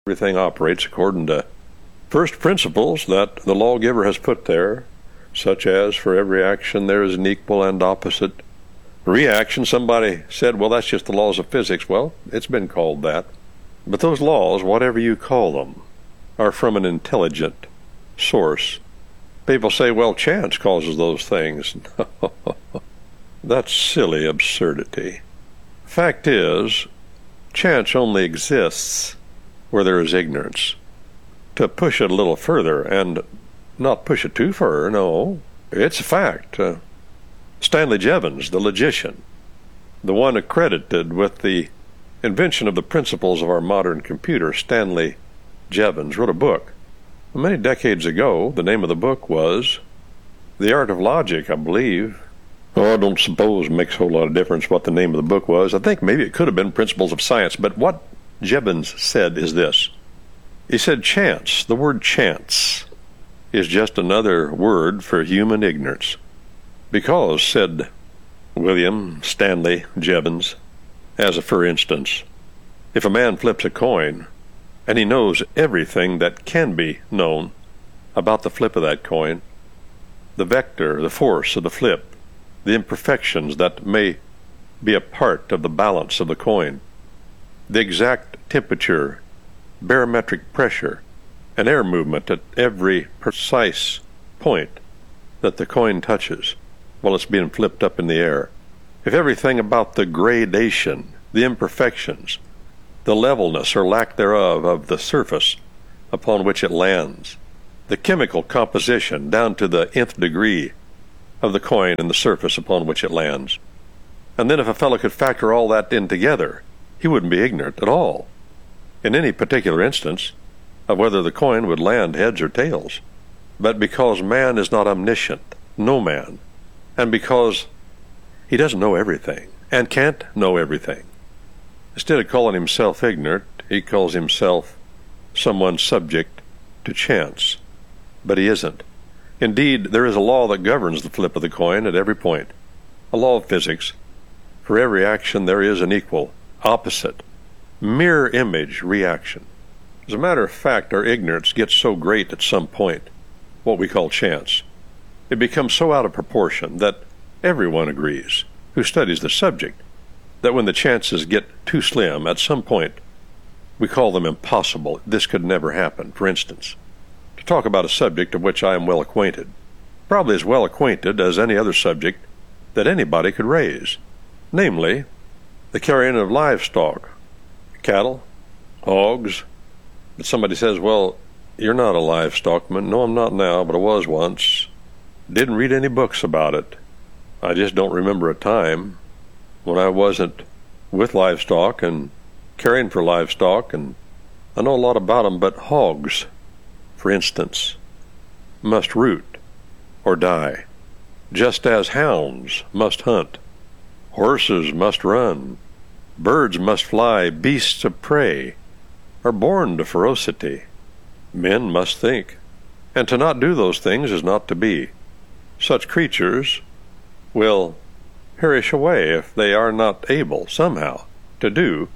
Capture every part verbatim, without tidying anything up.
Everything operates according to first principles that the lawgiver has put there, such as for every action there is an equal and opposite reaction. Somebody said, well, that's just the laws of physics. Well, it's been called that. But those laws, whatever you call them, are from an intelligent source. People say, well, chance causes those things. That's silly absurdity. Fact is, chance only exists where there is ignorance. To push it a little further, and not push it too far, no, it's a fact. Uh, Stanley Jevons, the logician, the one accredited with the invention of the principles of our modern computer, Stanley Jevons, wrote a book many decades ago. The name of the book was The Art of Logic, I believe. Oh, I don't suppose it makes a whole lot of difference what the name of the book was. I think maybe it could have been Principles of Science, but what Jevons said is this. He said chance, the word chance, is just another word for human ignorance. Because, said William Stanley Jevons, as a for instance, if a man flips a coin and he knows everything that can be known about the flip of that coin, the vector, the force of the flip, the imperfections that may be a part of the balance of the coin, the exact temperature, barometric pressure, and air movement at every precise point that the coin touches while it's being flipped up in the air. If everything about the gradation, the imperfections, the levelness or lack thereof of the surface upon which it lands, the chemical composition down to the nth degree of the coin and the surface upon which it lands, and then if a fellow could factor all that in together, he wouldn't be ignorant at all, in any particular instance, of whether the coin would land heads or tails. But because man is not omniscient, no man, and because he doesn't know everything, and can't know everything, instead of calling himself ignorant, he calls himself someone subject to chance. But he isn't. Indeed, there is a law that governs the flip of the coin at every point, a law of physics. For every action there is an equal, opposite, mirror image reaction. As a matter of fact, our ignorance gets so great at some point, what we call chance. It becomes so out of proportion that everyone agrees, who studies the subject, that when the chances get too slim, at some point, we call them impossible. This could never happen. For instance, to talk about a subject of which I am well acquainted, probably as well acquainted as any other subject that anybody could raise, namely, the carrying of livestock, cattle, hogs. But somebody says, well, you're not a livestockman. No, I'm not now, but I was once. Didn't read any books about it. I just don't remember a time when I wasn't with livestock and caring for livestock, and I know a lot about them, but hogs, for instance, must root or die, just as hounds must hunt, horses must run, birds must fly, beasts of prey are born to ferocity. Men must think, and to not do those things is not to be. Such creatures will perish away if they are not able somehow to do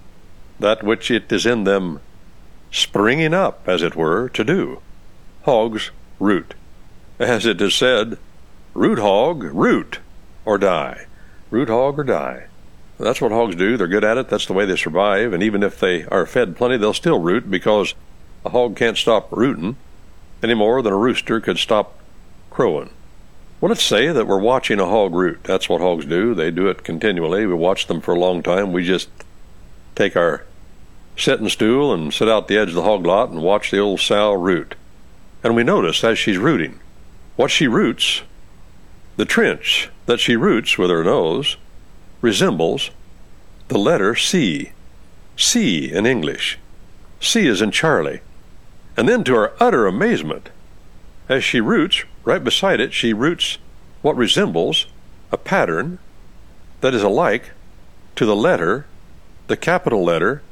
that which it is in them springing up, as it were, to do. Hogs root. As it is said, root hog, root or die. Root hog or die. That's what hogs do. They're good at it. That's the way they survive. And even if they are fed plenty, they'll still root, because a hog can't stop rooting any more than a rooster could stop crowing. Well, let's say that we're watching a hog root. That's what hogs do. They do it continually. We watch them for a long time. We just take our sitting stool and sit out the edge of the hog lot and watch the old sow root. And we notice as she's rooting, what she roots, the trench that she roots with her nose, resembles the letter C. C in English. C is in Charlie. And then to her utter amazement, as she roots, right beside it, she roots what resembles a pattern that is alike to the letter, the capital letter,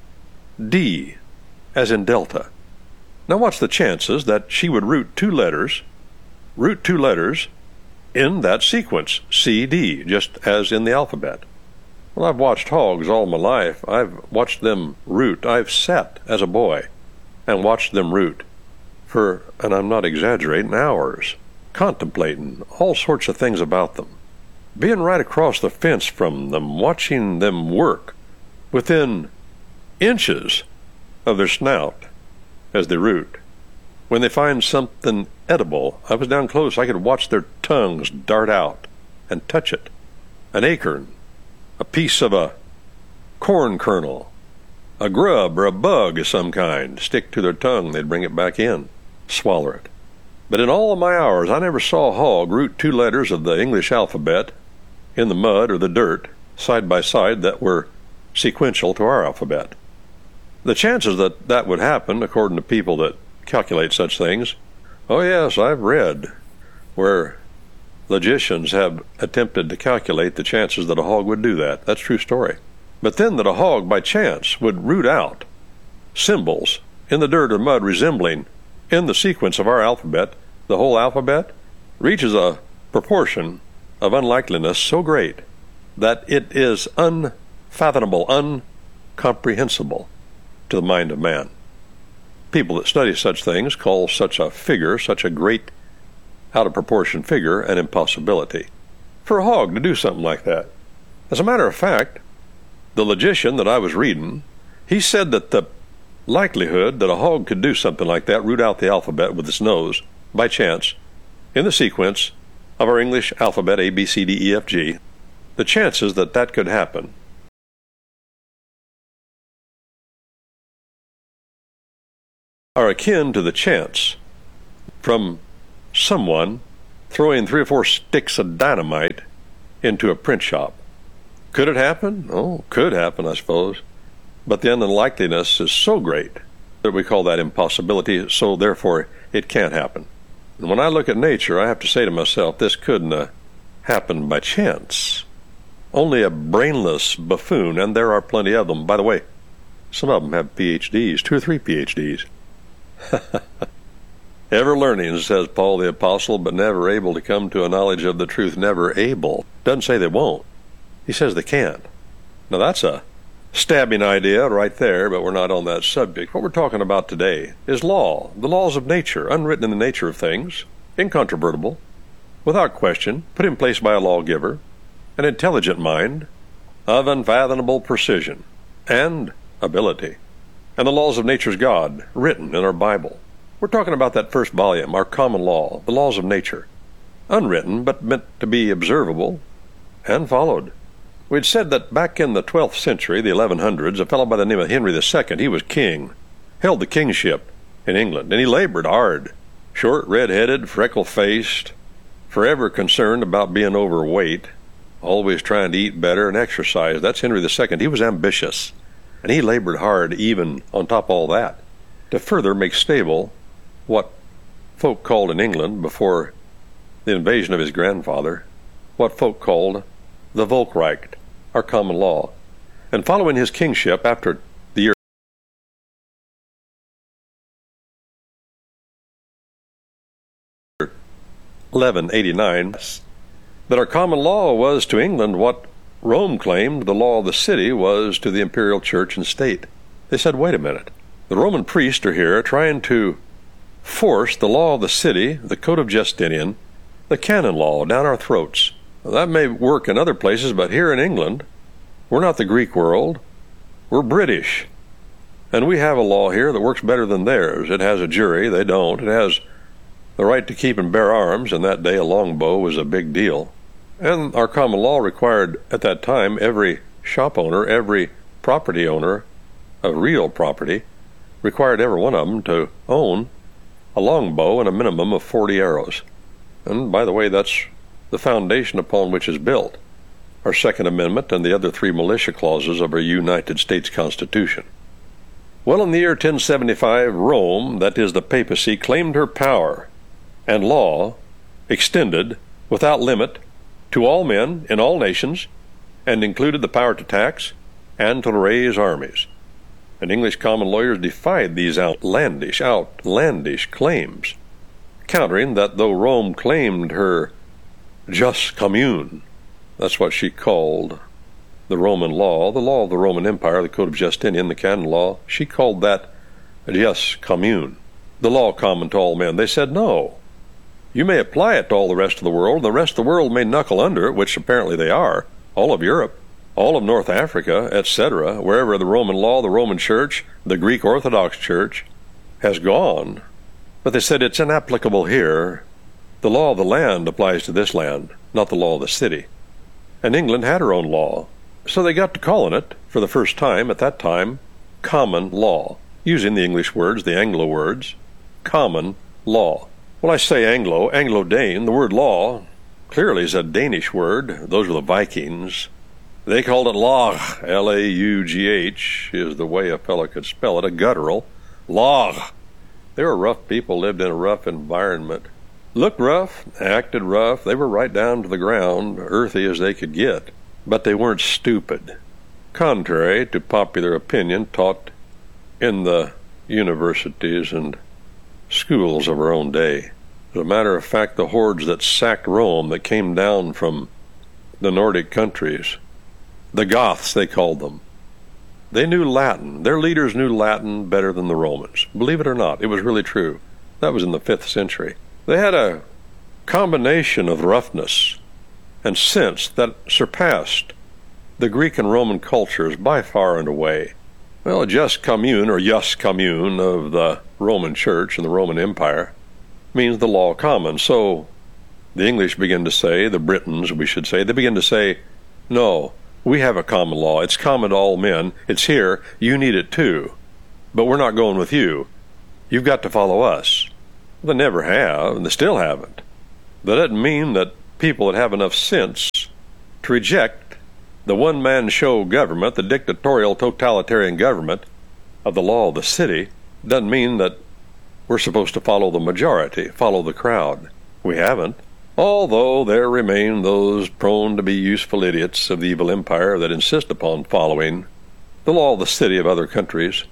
D, as in Delta. Now what's the chances that she would root two letters, root two letters in that sequence, C, D, just as in the alphabet? Well, I've watched hogs all my life. I've watched them root. I've sat as a boy and watched them root for, and I'm not exaggerating, hours, contemplating all sorts of things about them, being right across the fence from them, watching them work within inches of their snout as they root. When they find something edible, I was down close. I could watch their tongues dart out and touch it. An acorn, a piece of a corn kernel, a grub or a bug of some kind, stick to their tongue. They'd bring it back in, swallow it. But in all of my hours, I never saw a hog root two letters of the English alphabet in the mud or the dirt side by side that were sequential to our alphabet. The chances that that would happen, according to people that calculate such things, oh yes, I've read where logicians have attempted to calculate the chances that a hog would do that. That's a true story. But then that a hog, by chance, would root out symbols in the dirt or mud resembling, in the sequence of our alphabet, the whole alphabet, reaches a proportion of unlikeliness so great that it is unfathomable, incomprehensible to the mind of man. People that study such things call such a figure, such a great out-of-proportion figure, an impossibility. For a hog to do something like that. As a matter of fact, the logician that I was reading, he said that the likelihood that a hog could do something like that, root out the alphabet with its nose, by chance, in the sequence of our English alphabet, A, B, C, D, E, F, G, the chances that that could happen are akin to the chance from someone throwing three or four sticks of dynamite into a print shop. Could it happen? Oh, could happen, I suppose. But the unlikeliness is so great that we call that impossibility, so therefore it can't happen. And when I look at nature, I have to say to myself, this couldn't have happened by chance. Only a brainless buffoon, and there are plenty of them. By the way, some of them have P H Ds, two or three P H Ds. Ever learning, says Paul the Apostle, but never able to come to a knowledge of the truth. Never able. Doesn't say they won't. He says they can't. Now that's a stabbing idea right there, but we're not on that subject. What we're talking about today is law, the laws of nature, unwritten in the nature of things, incontrovertible, without question, put in place by a lawgiver, an intelligent mind of unfathomable precision and ability. And the laws of nature's God, written in our Bible. We're talking about that first volume, our common law, the laws of nature, unwritten but meant to be observable and followed. We'd said that back in the twelfth century, the eleven hundreds, a fellow by the name of Henry the Second, he was king, held the kingship in England, and he labored hard, short, red-headed, freckle-faced, forever concerned about being overweight, always trying to eat better and exercise. That's Henry the Second. He was ambitious, and he labored hard even on top of all that to further make stable what folk called in England, before the invasion of his grandfather, what folk called the Volksrecht, our common law. And following his kingship after the year eleven eighty-nine, that our common law was to England what Rome claimed the law of the city was to the imperial church and state. They said, wait a minute, the Roman priests are here trying to force the law of the city, the Code of Justinian, the canon law, down our throats. Well, that may work in other places, but here in England, we're not the Greek world. We're British. And we have a law here that works better than theirs. It has a jury. They don't. It has the right to keep and bear arms. In that day, a longbow was a big deal. And our common law required, at that time, every shop owner, every property owner of real property, required every one of them to own a longbow and a minimum of forty arrows. And by the way, that's the foundation upon which is built our Second Amendment and the other three militia clauses of our United States Constitution. Well, in the year ten seventy-five, Rome, that is the papacy, claimed her power and law extended without limit to all men in all nations, and included the power to tax and to raise armies. And English common lawyers defied these outlandish, outlandish claims, countering that though Rome claimed her jus commune, that's what she called the Roman law, the law of the Roman Empire, the Code of Justinian, the canon law, she called that jus commune, the law common to all men. They said no. You may apply it to all the rest of the world, and the rest of the world may knuckle under it, which apparently they are, all of Europe, all of North Africa, et cetera, wherever the Roman law, the Roman Church, the Greek Orthodox Church has gone. But they said it's inapplicable here. The law of the land applies to this land, not the law of the city. And England had her own law. So they got to calling it, for the first time at that time, common law, using the English words, the Anglo words, common law. When I say Anglo, Anglo-Dane, the word law clearly is a Danish word. Those were the Vikings. They called it lag, L A U G H, is the way a fellow could spell it, a guttural. Lag. They were rough people, lived in a rough environment. Looked rough, acted rough. They were right down to the ground, earthy as they could get. But they weren't stupid, contrary to popular opinion taught in the universities and schools of our own day. As a matter of fact, the hordes that sacked Rome, that came down from the Nordic countries, the Goths they called them, they knew Latin. Their leaders knew Latin better than the Romans. Believe it or not, it was really true. That was in the fifth century. They had a combination of roughness and sense that surpassed the Greek and Roman cultures by far and away. Well, jus commune, or jus commune, of the Roman Church and the Roman Empire means the law common. So the English begin to say, the Britons, we should say, they begin to say, no, we have a common law. It's common to all men. It's here. You need it too. But we're not going with you. You've got to follow us. They never have, and they still haven't. That doesn't mean that people that have enough sense to reject the one-man show government, the dictatorial totalitarian government of the law of the city, doesn't mean that we're supposed to follow the majority, follow the crowd. We haven't. Although there remain those prone to be useful idiots of the evil empire that insist upon following the law of the city of other countries.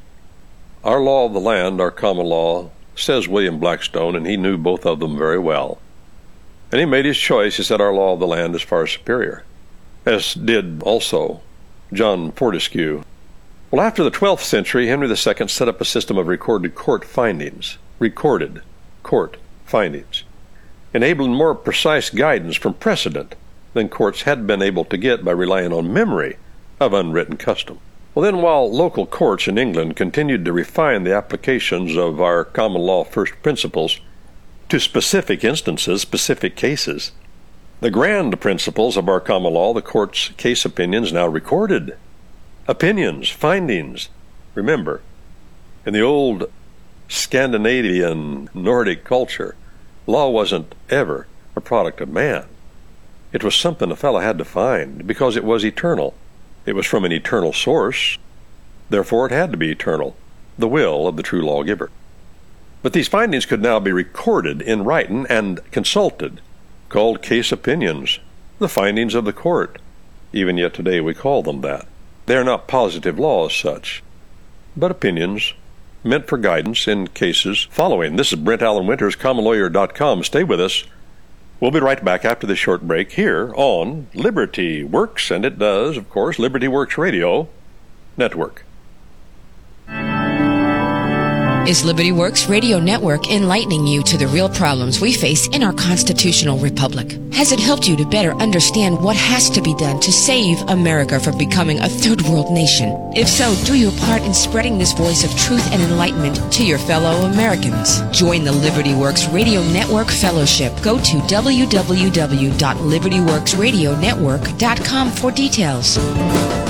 Our law of the land, our common law, says William Blackstone, and he knew both of them very well. And he made his choice. He said our law of the land is far superior, as did also John Fortescue. Well, after the twelfth century, Henry the Second set up a system of recorded court findings, recorded court findings, enabling more precise guidance from precedent than courts had been able to get by relying on memory of unwritten custom. Well, then, while local courts in England continued to refine the applications of our common law first principles to specific instances, specific cases, the grand principles of our common law, the court's case opinions, now recorded. Opinions, findings. Remember, in the old Scandinavian Nordic culture, law wasn't ever a product of man. It was something a fellow had to find, because it was eternal. It was from an eternal source. Therefore, it had to be eternal, the will of the true lawgiver. But these findings could now be recorded in writing and consulted, called case opinions, the findings of the court. Even yet today we call them that. They are not positive law as such, but opinions meant for guidance in cases following. This is Brent Allen Winters, common lawyer dot com. Stay with us. We'll be right back after this short break here on Liberty Works, and it does, of course, Liberty Works Radio Network. Is Liberty Works Radio Network enlightening you to the real problems we face in our constitutional republic? Has it helped you to better understand what has to be done to save America from becoming a third world nation? If so, do your part in spreading this voice of truth and enlightenment to your fellow Americans. Join the Liberty Works Radio Network Fellowship. Go to w w w dot liberty works radio network dot com for details.